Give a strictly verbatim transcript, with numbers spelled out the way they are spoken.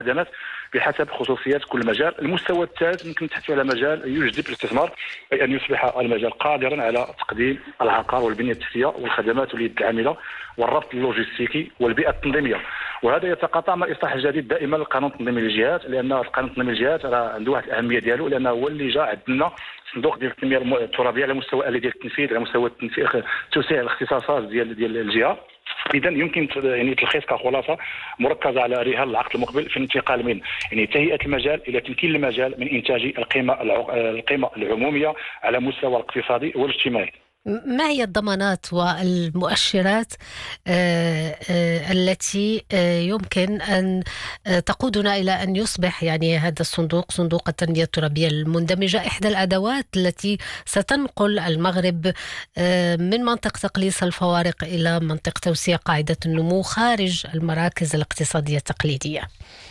الخدمات بحسب خصوصيات كل مجال. المستوى الثالث يمكن تحت على مجال يجذب الاستثمار، أي أن يصبح المجال قادرا على تقديم العقار والبنية التحتية والخدمات واليد العاملة والربط اللوجستيكي والبيئة التنظيمية. وهذا يتقاطع مع الإصلاح الجديد دائما للقانون التنظيمي للجهات، لأن القانون التنظيمي للجهات راه عنده واحد الأهمية ديالو، لأنه هو اللي جا عندنا صندوق ديال التنمية الترابية على مستوى آلي ديال التنفيذ، على مستوى التنفيذ توسيع الاختصاصات ديال ديال الجهة. اذا يمكن يعني تلخيص كخلاصه مركزه على رهان العقد المقبل في الانتقال من يعني تهيئه المجال الى تمكين المجال من انتاج القيمه القيمه العموميه على مستوى الاقتصادي والاجتماعي. ما هي الضمانات والمؤشرات آه، آه، التي آه، يمكن أن آه، تقودنا إلى أن يصبح يعني هذا الصندوق، صندوق التنمية الترابية المندمجة، إحدى الأدوات التي ستنقل المغرب آه، من منطقة تقليص الفوارق إلى منطقة توسيع قاعدة النمو خارج المراكز الاقتصادية التقليدية؟